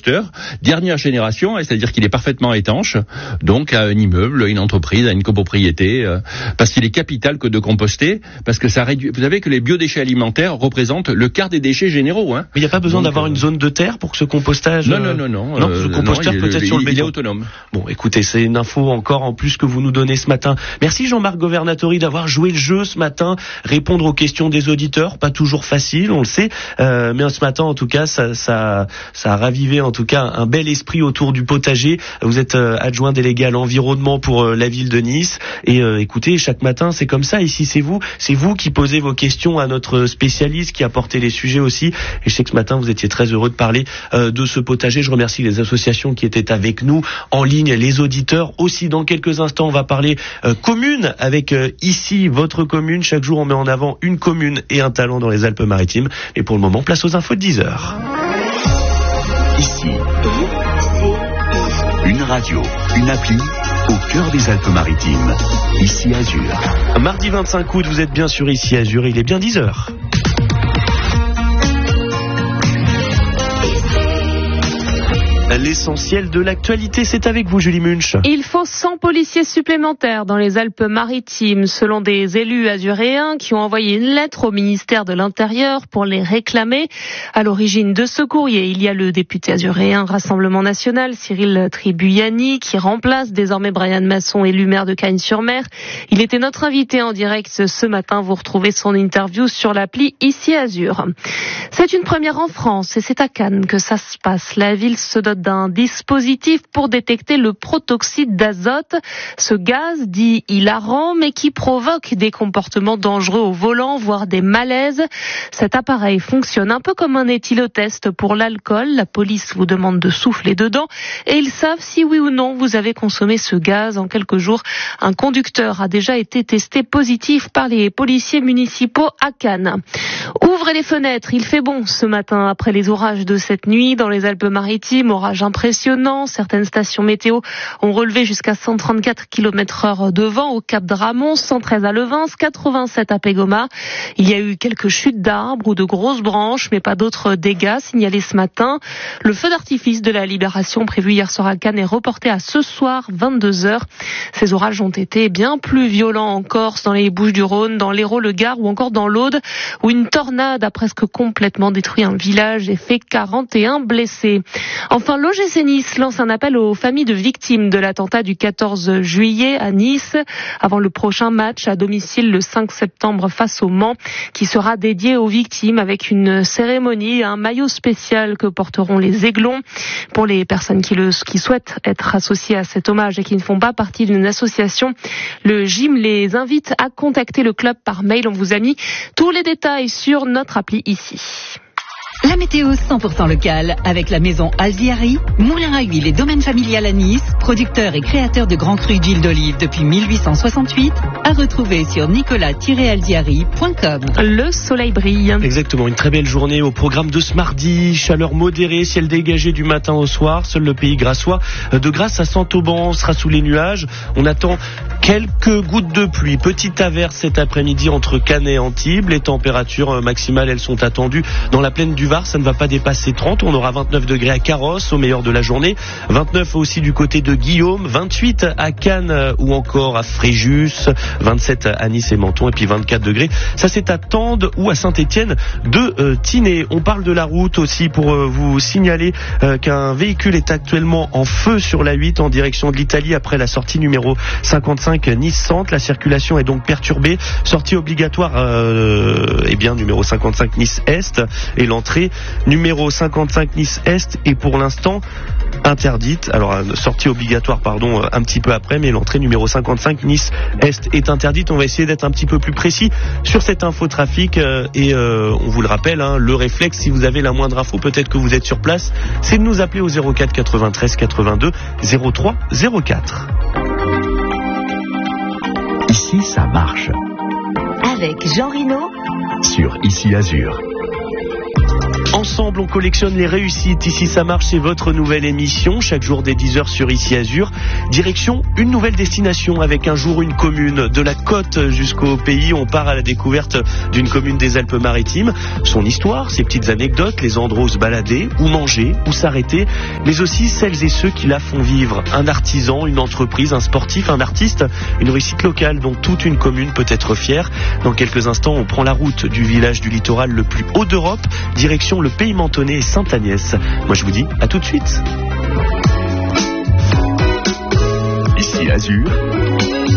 composteur dernière génération, c'est-à-dire qu'il est parfaitement étanche, donc à un immeuble, à une entreprise, à une copropriété, parce qu'il est capital que de composter, parce que ça réduit. Vous savez que les biodéchets alimentaires représentent le quart des déchets généraux. Mais il n'y a pas besoin d'avoir une zone de terre pour que ce compostage... Non. Ce composteur peut être sur le béton. Il est autonome. Bon, écoutez, c'est une info encore en plus que vous nous donnez ce matin. Merci Jean-Marc Governatori d'avoir joué le jeu ce matin, répondre aux questions des auditeurs, pas toujours facile, on le sait, mais ce matin en tout cas, ça a ravivé en tout cas un bel esprit autour du potager. Vous êtes adjoint délégué à l'environnement pour la ville de Nice, et écoutez, chaque matin c'est comme ça, ici c'est vous qui posez vos questions à notre spécialiste qui a porté les sujets aussi, et je sais que ce matin vous étiez très heureux de parler de ce potager. Je remercie les associations qui étaient avec nous en ligne, les auditeurs aussi. Dans quelques instants on va parler commune avec ici votre commune. Chaque jour on met en avant une commune et un talent dans les Alpes-Maritimes, et pour le moment place aux infos de 10h. Ici, une radio, une appli au cœur des Alpes-Maritimes. Ici Azur. Mardi 25 août, vous êtes bien sûr ici Azur, il est bien 10h. L'essentiel de l'actualité, c'est avec vous, Julie Munch. Il faut 100 policiers supplémentaires dans les Alpes-Maritimes, selon des élus azuréens qui ont envoyé une lettre au ministère de l'Intérieur pour les réclamer. À l'origine de ce courrier, il y a le député azuréen Rassemblement National, Cyril Tribuyani, qui remplace désormais Brian Masson, élu maire de Cagnes-sur-Mer. Il était notre invité en direct ce matin. Vous retrouvez son interview sur l'appli Ici Azur. C'est une première en France et c'est à Cannes que ça se passe. La ville se dote d'un dispositif pour détecter le protoxyde d'azote, ce gaz dit hilarant mais qui provoque des comportements dangereux au volant, voire des malaises. Cet appareil fonctionne un peu comme un éthylotest pour l'alcool. La police vous demande de souffler dedans et ils savent si oui ou non vous avez consommé ce gaz. En quelques jours, un conducteur a déjà été testé positif par les policiers municipaux à Cannes. Ouvrez les fenêtres, il fait bon ce matin après les orages de cette nuit dans les Alpes-Maritimes. Orage impressionnant, certaines stations météo ont relevé jusqu'à 134 km/h de vent au Cap Dramont, 113 à Levens, 87 à Pégoma. Il y a eu quelques chutes d'arbres ou de grosses branches, mais pas d'autres dégâts signalés ce matin. Le feu d'artifice de la Libération prévu hier soir à Cannes est reporté à ce soir, 22h. Ces orages ont été bien plus violents en Corse, dans les Bouches-du-Rhône, dans l'Hérault, le Gard ou encore dans l'Aude, où une tornade a presque complètement détruit un village et fait 41 blessés. Enfin, l'OGC Nice lance un appel aux familles de victimes de l'attentat du 14 juillet à Nice, avant le prochain match à domicile le 5 septembre face au Mans, qui sera dédié aux victimes avec une cérémonie, un maillot spécial que porteront les Aiglons. Pour les personnes qui souhaitent être associées à cet hommage et qui ne font pas partie d'une association, le gym les invite à contacter le club par mail. On vous a mis tous les détails sur notre appli ici. La météo 100% locale avec la maison Aldiari, moulin à huile et domaine familial à Nice, producteur et créateur de grands crus d'huile d'olive depuis 1868, à retrouver sur nicolas-aldiari.com. Le soleil brille. Exactement, une très belle journée au programme de ce mardi, chaleur modérée, ciel dégagé du matin au soir, seul le pays grassois de Grasse à Saint-Auban sera sous les nuages. On attend quelques gouttes de pluie, petite averse cet après-midi entre Cannes et Antibes. Les températures maximales, elles sont attendues dans la plaine du Var, ça ne va pas dépasser 30. On aura 29 degrés à Carrosse au meilleur de la journée, 29 aussi du côté de Guillaume, 28 à Cannes ou encore à Fréjus, 27 à Nice et Menton, et puis 24 degrés. Ça, c'est à Tende ou à Saint-Étienne de Tinée. On parle de la route aussi pour vous signaler qu'un véhicule est actuellement en feu sur la 8 en direction de l'Italie après la sortie numéro 55 Nice-Centre. La circulation est donc perturbée. Sortie obligatoire numéro 55 Nice-Est, et l'entrée numéro 55 Nice-Est est pour l'instant interdite. Alors sortie obligatoire un petit peu après, mais l'entrée numéro 55 Nice-Est est interdite. On va essayer d'être un petit peu plus précis sur cette info trafic et on vous le rappelle, le réflexe, si vous avez la moindre info, peut-être que vous êtes sur place, c'est de nous appeler au 04 93 82 03 04. Ici, ça marche. Avec Jean Rino Sur Ici Azur. Ensemble, on collectionne les réussites. Ici, ça marche, c'est votre nouvelle émission. Chaque jour dès 10h sur Ici Azur. Direction une nouvelle destination avec un jour une commune. De la côte jusqu'au pays, on part à la découverte d'une commune des Alpes-Maritimes. Son histoire, ses petites anecdotes, les endroits où se balader, où manger, où s'arrêter, mais aussi celles et ceux qui la font vivre. Un artisan, une entreprise, un sportif, un artiste, une réussite locale dont toute une commune peut être fière. Dans quelques instants, on prend la route du village du littoral le plus haut d'Europe, direction le Pays Mentonnais et Sainte-Agnès. Moi je vous dis à tout de suite. Ici Azur.